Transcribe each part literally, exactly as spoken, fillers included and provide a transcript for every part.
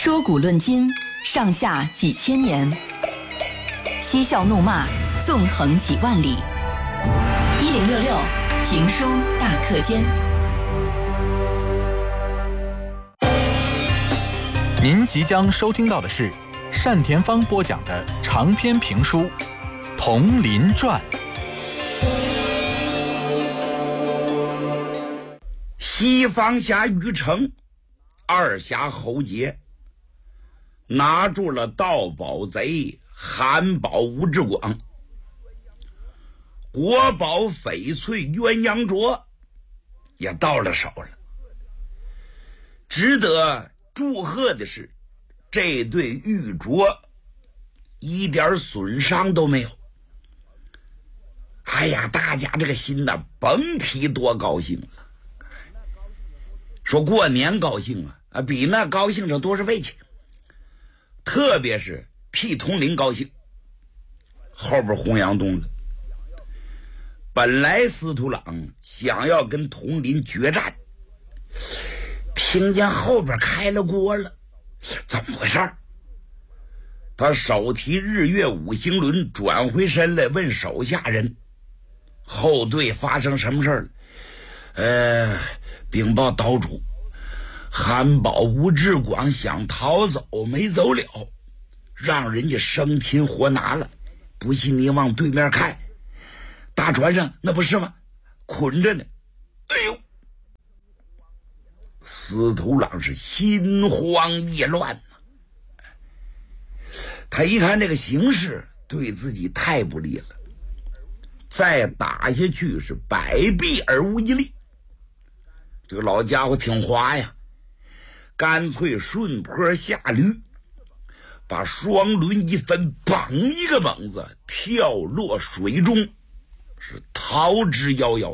说古论今，上下几千年；嬉笑怒骂，纵横几万里。一零六六评书大课间。 您即将收听到的是单田芳播讲的长篇评书《铜林传》。 西方下于城，二下侯杰拿住了盗宝贼韩宝吴志广，国宝翡翠鸳鸯镯也到了手了。值得祝贺的是，这对玉镯一点损伤都没有。哎呀，大家这个心呐，甭提多高兴了。说过年高兴啊，啊，比那高兴着多少倍去。特别是替佟林高兴，后边洪阳洞了。本来司徒朗想要跟佟林决战，听见后边开了锅了，怎么回事？他手提日月五星轮转回身来，问手下人后队发生什么事了。呃，禀报岛主，韩宝吴志广想逃走没走了，让人家生擒活拿了。不信你往对面看，大船上那不是吗？捆着呢。哎呦，司徒朗是心慌意乱呐、啊。他一看这个形势对自己太不利了，再打下去是百弊而无一利。这个老家伙挺滑呀，干脆顺坡下驴，把双轮一分，绑一个猛子跳落水中，是逃之夭夭。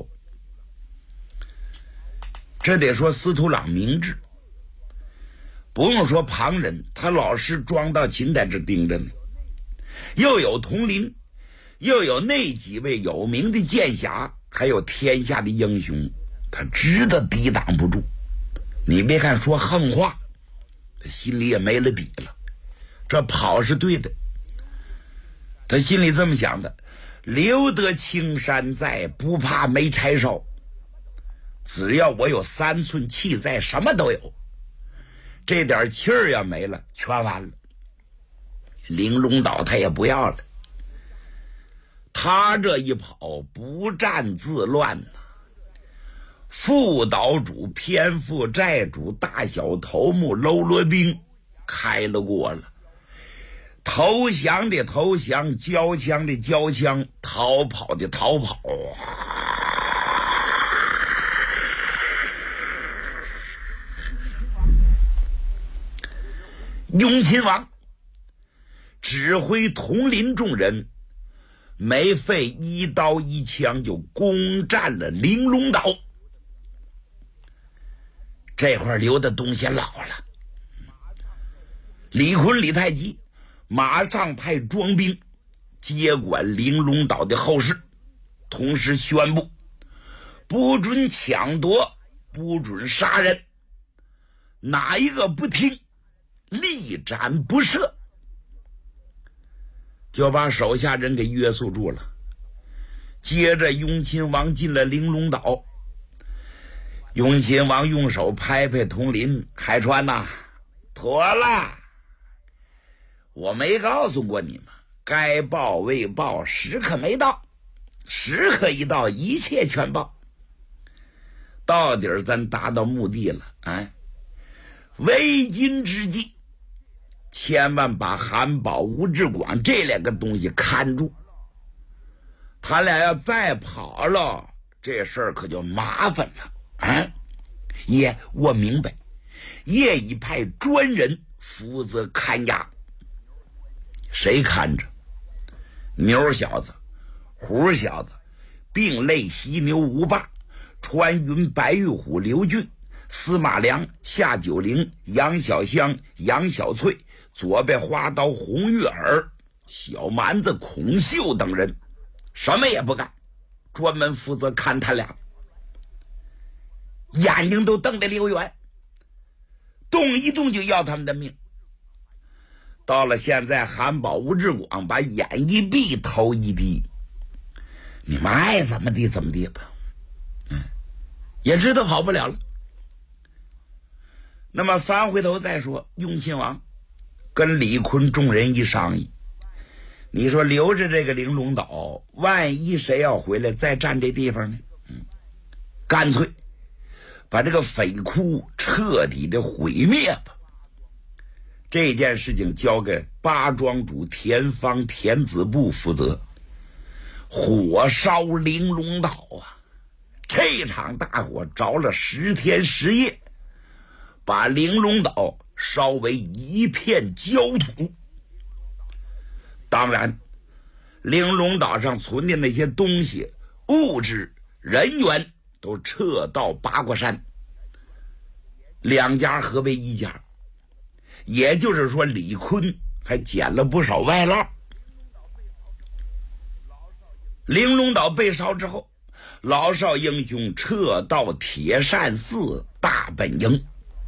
这得说司徒朗明智，不用说旁人，他老是庄道勤在这盯着呢。又有佟林，又有那几位有名的剑侠，还有天下的英雄，他知道抵挡不住。你别看说横话，他心里也没了底了。这跑是对的，他心里这么想的：留得青山在，不怕没柴烧。只要我有三寸气在，什么都有。这点气儿要没了，全完了。玲珑岛他也不要了。他这一跑，不战自乱呐、啊。副岛主、偏副寨主、大小头目、喽啰兵开了锅了。投降的投降，交枪的交枪，逃跑的逃跑。雍亲王指挥佟林众人，没费一刀一枪就攻占了玲珑岛。这会儿留的东西老了，李坤、李太极马上派庄兵接管玲珑岛的后事，同时宣布不准抢夺，不准杀人，哪一个不听，力斩不赦。就把手下人给约束住了。接着雍亲王进了玲珑岛，雍亲王用手拍拍佟林：海川呐、啊，妥了，我没告诉过你们，该报未报，时刻没到，时刻一到，一切全报。到底儿咱达到目的了啊！为今之计，千万把韩宝、吴志广这两个东西看住。他俩要再跑了，这事儿可就麻烦了啊！爷，我明白，爷已派专人负责看押。谁看着？牛小子、虎小子、并类犀牛吴霸、穿云白玉虎刘俊、司马良、夏九龄、杨小香、杨小翠、左边花刀红玉儿、小蛮子孔秀等人，什么也不干，专门负责看他俩。眼睛都瞪得溜圆，动一动就要他们的命。 到了现在，韩宝、吴志广把眼一闭，头一低，你们爱怎么地怎么地吧，嗯，也知道跑不了了。那么翻回头再说，雍亲王跟李坤众人一商议，你说留着这个玲珑岛，万一谁要回来再占这地方呢？嗯，干脆把这个匪窟彻底的毁灭吧。这件事情交给八庄主田方田子部负责，火烧玲珑岛啊！这场大火着了十天十夜，把玲珑岛烧为一片焦土。当然，玲珑岛上存的那些东西、物质、人员都撤到八卦山，两家合为一家。也就是说，李坤还捡了不少外捞。玲珑岛被烧之后，老少英雄撤到铁扇寺大本营，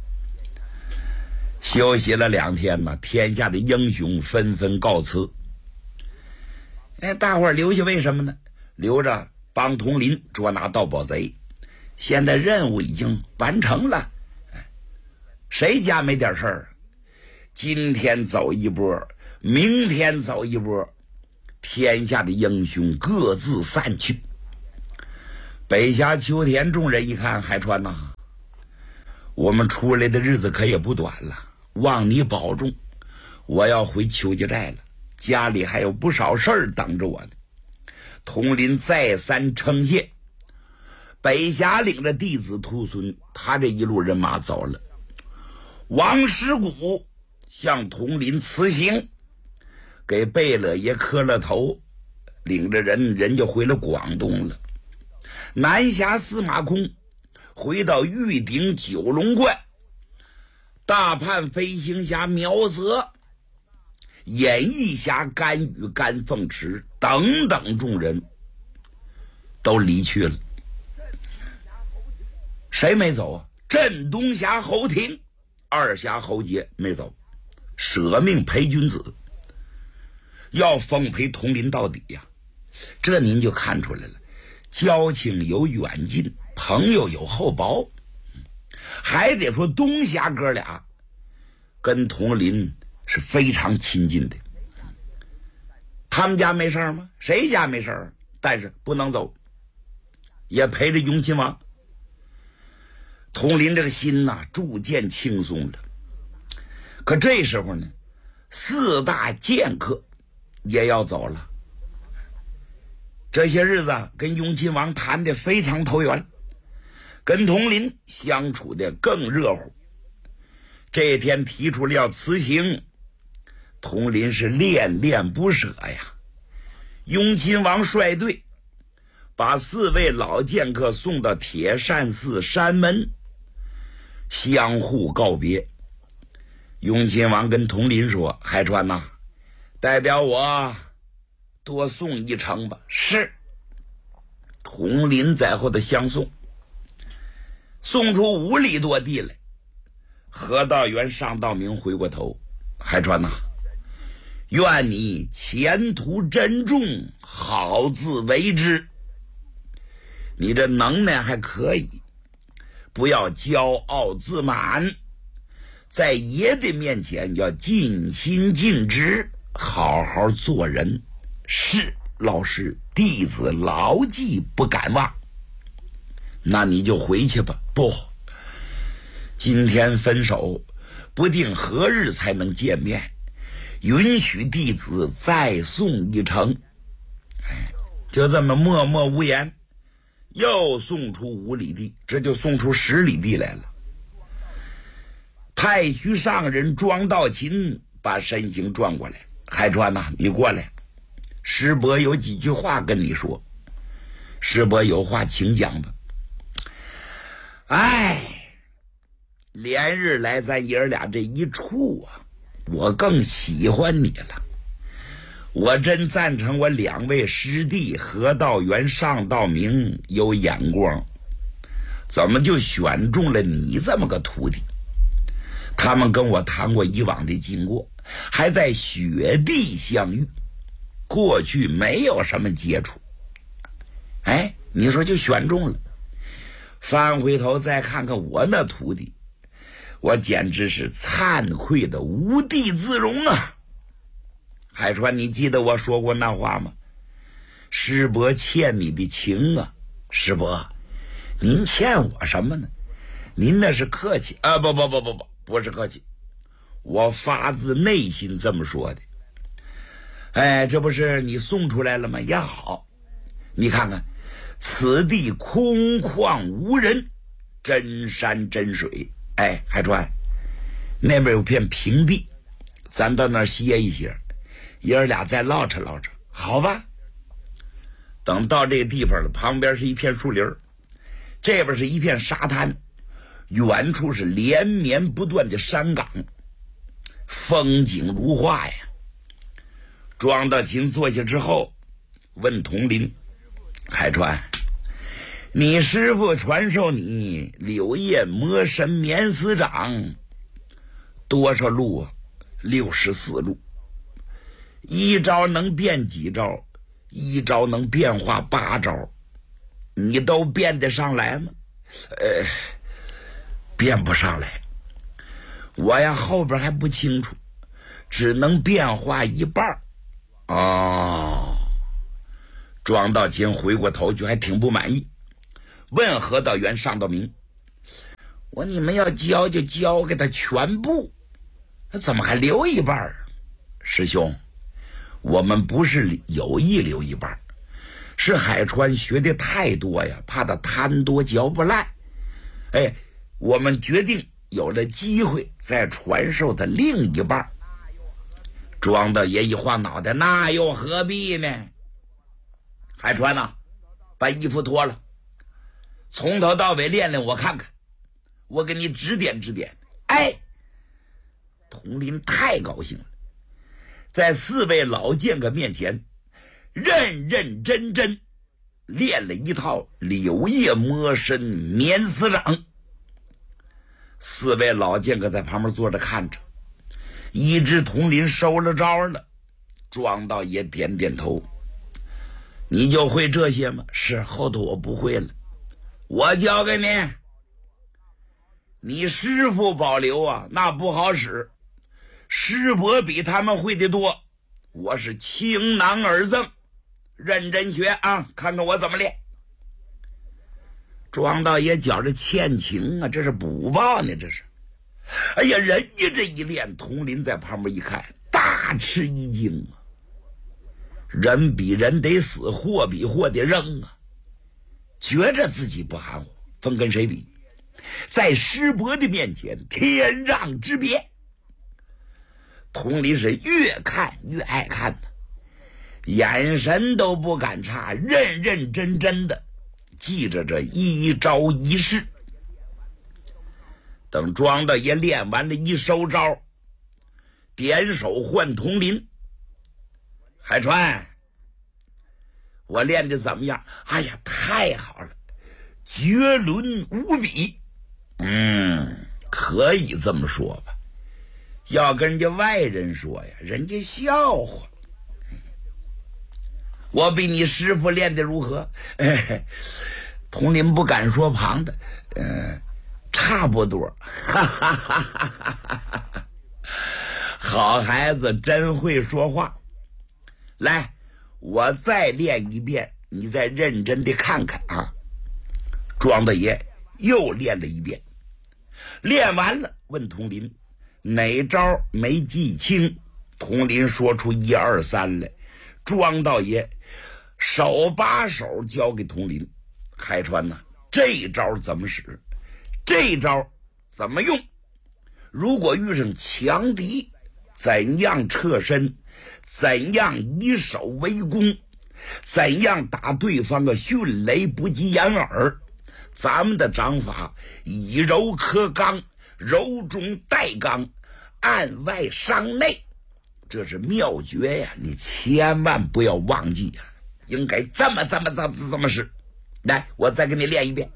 休息了两天呢。天下的英雄纷纷告辞。哎，大伙儿留下为什么呢？留着帮佟林捉拿盗宝贼。现在任务已经完成了，谁家没点事儿？今天走一波，明天走一波，天下的英雄各自散去。北峡秋田众人一看，海川呐、啊，我们出来的日子可也不短了，望你保重，我要回邱家寨了，家里还有不少事儿等着我呢。佟林再三称谢。北峡领着弟子徒孙，他这一路人马走了。王师古向佟林辞行，给贝勒爷磕了头，领着人人就回了广东了。南峡司马空回到玉鼎九龙观，大叛飞行侠苗泽、演义侠甘宇、甘凤池等等众人都离去了。谁没走啊？镇东侠侯廷、二侠侯杰没走，舍命陪君子，要奉陪佟林到底呀、啊！这您就看出来了，交情有远近，朋友有厚薄。还得说东侠哥俩跟佟林是非常亲近的。他们家没事吗？谁家没事？但是不能走，也陪着雍亲王。佟林这个心呐、啊，逐渐轻松了。可这时候呢，四大剑客也要走了。这些日子跟雍亲王谈得非常投缘，跟佟林相处的更热乎。这天提出了要辞行，佟林是恋恋不舍呀。雍亲王率队把四位老剑客送到铁扇寺山门，相互告别。雍亲王跟佟林说：“海川呐、啊，代表我多送一程吧。”是。佟林在后的相送，送出五里多地来。何道元、尚道明回过头：“海川呐、啊，愿你前途珍重，好自为之。你这能耐还可以，不要骄傲自满，在爷的面前要尽心尽职，好好做人。是，老师，弟子牢记不敢忘。那你就回去吧。不，今天分手，不定何日才能见面，允许弟子再送一程。就这么默默无言，又送出五里地，这就送出十里地来了。太虚上人庄道勤把身形转过来：“海川呐、啊，你过来，师伯有几句话跟你说。”师伯有话请讲吧。哎，连日来咱爷儿俩这一处啊，我更喜欢你了。我真赞成我两位师弟何道元、尚道明有眼光，怎么就选中了你这么个徒弟？他们跟我谈过以往的经过， 还在雪地相遇，过去没有什么接触。哎，你说就选中了。翻回头再看看我那徒弟，我简直是惭愧的无地自容啊！海川，你记得我说过那话吗？师伯欠你的情啊！师伯，您欠我什么呢？您那是客气啊！不不不不不，不是客气，我发自内心这么说的。哎，这不是你送出来了吗？也好，你看看，此地空旷无人，真山真水。哎，海川，那边有片平地，咱到那儿歇一歇，爷儿俩再唠扯唠扯，好吧？等到这个地方了，旁边是一片树林，这边是一片沙滩，远处是连绵不断的山岗，风景如画呀。庄道琴坐下之后，问童林：“海川，你师傅传授你柳叶魔神绵丝掌多少路啊？六十四路，一招能变几招？一招能变化八招，你都变得上来吗？呃，变不上来。我呀后边还不清楚，只能变化一半。哦，庄道琴回过头去，还挺不满意，问何道元、上道明：“我你们要教就教给他全部，他怎么还留一半？师兄，我们不是有意留一半，是海川学的太多呀，怕他贪多嚼不烂。哎，我们决定有了机会再传授他另一半。”庄道爷一晃脑袋：“那又何必呢？海川呐、啊，把衣服脱了，从头到尾练练我看看，我给你指点指点。”哎，童林太高兴了，在四位老剑客面前认认真真练了一套柳叶魔神绵丝掌。四位老剑客在旁边坐着看着，一只童林收了招了。庄道爷点点头：“你就会这些吗？”“是，后头我不会了，我教给你。你师傅保留啊，那不好使，师伯比他们会的多，我是倾囊而赠，认真学啊，看看我怎么练。”庄道爷觉着欠情啊，这是补报呢，这是。哎呀，人家这一练，童林在旁边一看，大吃一惊啊！人比人得死，货比货得扔啊！觉着自己不含糊，分跟谁比？在师伯的面前，天壤之别。童林是越看越爱看的，眼神都不敢差，认认真真的记着这一招一式。等庄道爷练完了一收招，点手唤童林：“海川，我练的怎么样？”“哎呀，太好了，绝伦无比。”“嗯，可以这么说吧。要跟人家外人说呀，人家笑话。我比你师傅练的如何？”哎，童林不敢说旁的，嗯、呃。差不多。哈哈哈哈哈！好孩子，真会说话。来，我再练一遍，你再认真的看看啊。庄大爷又练了一遍，练完了问童林哪招没记清。童林说出一二三来，庄道爷手把手教给童林：“海川呐、啊，这招怎么使？这招怎么用？如果遇上强敌，怎样撤身？怎样以守为攻？怎样打对方个迅雷不及掩耳？咱们的掌法以柔克刚，柔中带刚，暗外伤内，这是妙诀呀！你千万不要忘记呀，应该这么这么这么这么使。来，我再给你练一遍。”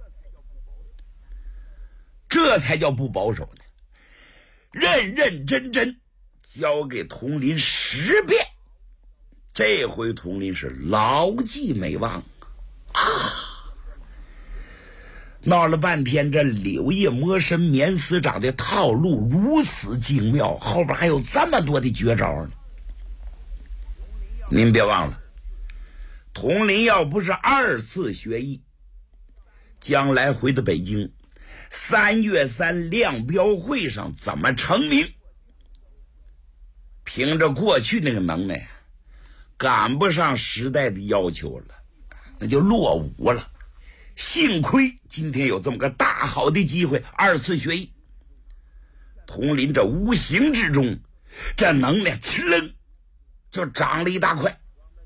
这才叫不保守呢，认认真真交给统领十遍，这回统领是牢记没忘啊！闹了半天，这柳叶魔神免死掌的套路如此精妙，后边还有这么多的绝招呢。您别忘了，统领要不是二次学艺，将来回到北京，三月三亮标会上怎么成名？凭着过去那个能耐，赶不上时代的要求了，那就落伍了。幸亏今天有这么个大好的机会，二次学艺。统领这无形之中，这能耐哧楞就长了一大块。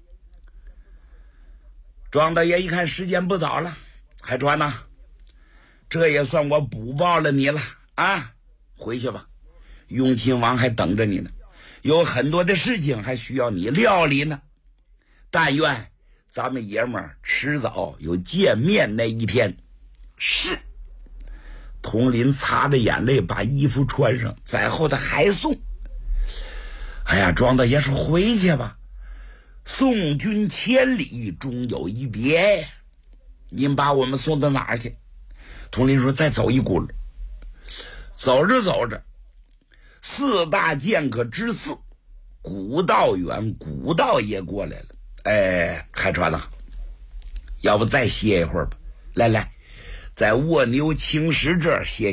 庄大爷一看时间不早了，海川呐，这也算我补报了你了啊！回去吧，雍亲王还等着你呢，有很多的事情还需要你料理呢。但愿咱们爷们儿迟早有见面那一天。是。统领擦着眼泪把衣服穿上，在后头还送。哎呀，庄大爷说回去吧，送君千里终有一别，您把我们送到哪儿去？统领说再走一轱辘。走着走着，四大剑客之四古道远古道爷过来了。哎，海川呐，要不再歇一会儿吧？来来，在卧牛青石这儿歇